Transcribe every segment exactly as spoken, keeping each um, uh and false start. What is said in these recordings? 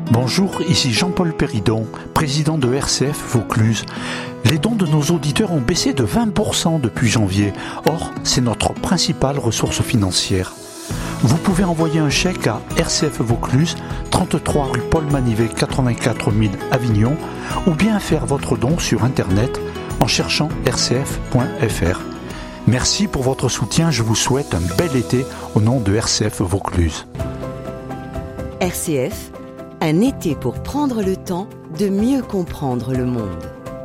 Bonjour, ici Jean-Paul Péridon, président de R C F Vaucluse. Les dons de nos auditeurs ont baissé de vingt pour cent depuis janvier. Or, c'est notre principale ressource financière. Vous pouvez envoyer un chèque à R C F Vaucluse, trente-trois rue Paul Manivet, quatre-vingt-quatre mille Avignon, ou bien faire votre don sur Internet en cherchant r c f point f r. Merci pour votre soutien, je vous souhaite un bel été au nom de R C F Vaucluse. R C F, un été pour prendre le temps de mieux comprendre le monde.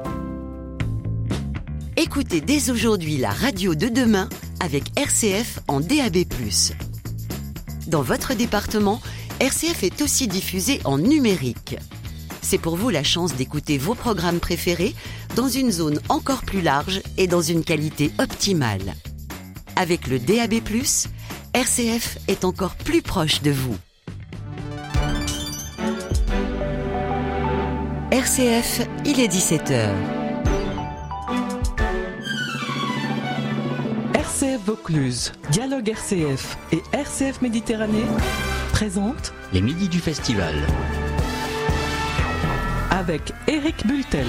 Écoutez dès aujourd'hui la radio de demain avec R C F en D A B plus. Dans votre département, R C F est aussi diffusé en numérique. C'est pour vous la chance d'écouter vos programmes préférés dans une zone encore plus large et dans une qualité optimale. Avec le D A B plus, R C F est encore plus proche de vous. R C F, il est dix-sept heures. R C F Vaucluse, Dialogue R C F et R C F Méditerranée présentent les Midis du Festival avec Éric Bultel.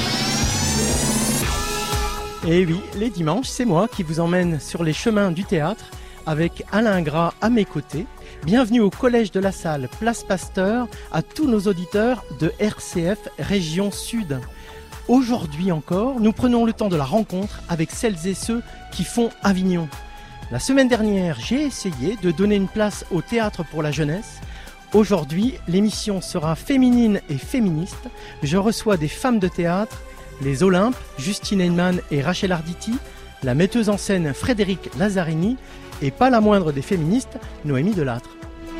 Et oui, les dimanches, c'est moi qui vous emmène sur les chemins du théâtre avec Alain Gras à mes côtés. Bienvenue au Collège de la Salle, Place Pasteur, à tous nos auditeurs de R C F Région Sud. Aujourd'hui encore, nous prenons le temps de la rencontre avec celles et ceux qui font Avignon. La semaine dernière, j'ai essayé de donner une place au théâtre pour la jeunesse. Aujourd'hui, l'émission sera féminine et féministe. Je reçois des femmes de théâtre, les Olympes, Justine Heinemann et Rachel Arditi, la metteuse en scène Frédéric Lazzarini et pas la moindre des féministes, Noémie Delattre.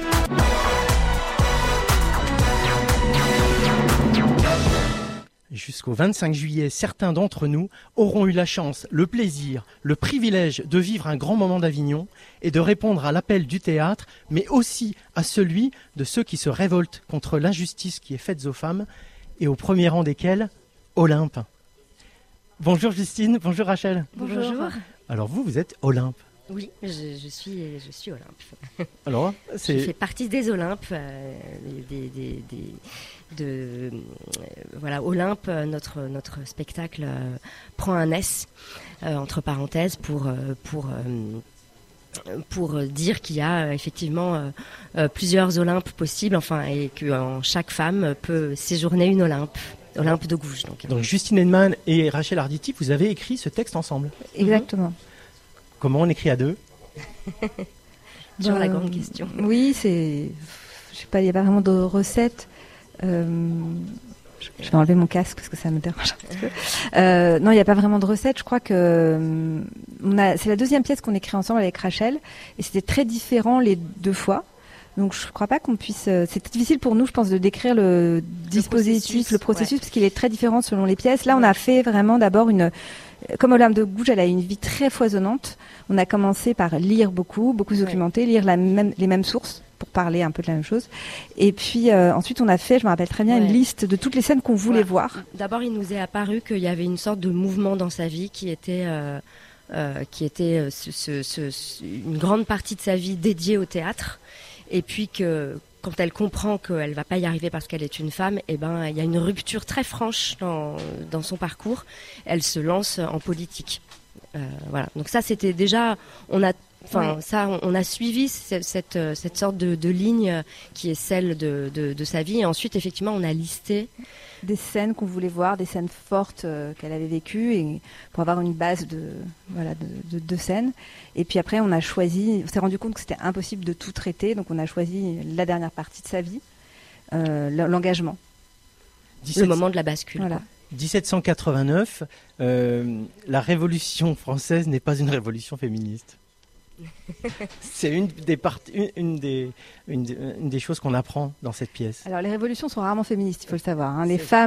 Jusqu'au vingt-cinq juillet, certains d'entre nous auront eu la chance, le plaisir, le privilège de vivre un grand moment d'Avignon et de répondre à l'appel du théâtre, mais aussi à celui de ceux qui se révoltent contre l'injustice qui est faite aux femmes, et au premier rang desquels, Olympe. Bonjour Justine, bonjour Rachel. Bonjour. Alors vous, vous êtes Olympe. Oui, je, je suis, je suis Olympe. Alors, c'est... Je fais partie des Olympes, euh, des, des, des, de, euh, voilà, Olympe, notre, notre spectacle euh, prend un S, euh, entre parenthèses, pour, euh, pour, euh, pour dire qu'il y a euh, effectivement euh, euh, plusieurs Olympes possibles, enfin, et que euh, chaque femme peut séjourner une Olympe. Olympe de Gouges. Donc. donc Justine Heinemann et Rachel Arditi, vous avez écrit ce texte ensemble. Exactement. Comment on écrit à deux? Toujours ben, la grande question. Oui, c'est, je sais pas, il n'y a pas vraiment de recette. Euh, je vais enlever mon casque parce que ça me dérange un petit peu. Euh, non, il n'y a pas vraiment de recette. Je crois que on a, c'est la deuxième pièce qu'on écrit ensemble avec Rachel, et c'était très différent les deux fois. Donc je ne crois pas qu'on puisse... C'est difficile pour nous, je pense, de décrire le dispositif, le processus, le processus ouais. Parce qu'il est très différent selon les pièces. Là, ouais. On a fait vraiment d'abord une... Comme Olympe de Gouges, elle a une vie très foisonnante. On a commencé par lire beaucoup, beaucoup se documenter, ouais. lire la même, les mêmes sources pour parler un peu de la même chose. Et puis euh, ensuite, on a fait, je me rappelle très bien, ouais. une liste de toutes les scènes qu'on voulait ouais. voir. D'abord, il nous est apparu qu'il y avait une sorte de mouvement dans sa vie qui était... Euh, euh, qui était euh, ce, ce, ce, une grande partie de sa vie dédiée au théâtre. Et puis que quand elle comprend qu'elle va pas y arriver parce qu'elle est une femme, eh ben il y a une rupture très franche dans dans son parcours. Elle se lance en politique. Euh, voilà. Donc ça c'était déjà on a enfin oui. ça on, on a suivi cette cette, cette sorte de, de ligne qui est celle de, de de sa vie et ensuite effectivement on a listé des scènes qu'on voulait voir, des scènes fortes euh, qu'elle avait vécues et pour avoir une base de voilà de, de, de scènes. Et puis après, on a choisi, on s'est rendu compte que c'était impossible de tout traiter, donc on a choisi la dernière partie de sa vie, euh, l'engagement. dix-sept Le moment de la bascule. Voilà. dix-sept cent quatre-vingt-neuf, euh, la Révolution française n'est pas une révolution féministe. C'est une des, part... une, une, des, une, une des choses qu'on apprend dans cette pièce. Alors les révolutions sont rarement féministes, il faut le savoir. Hein. Les femmes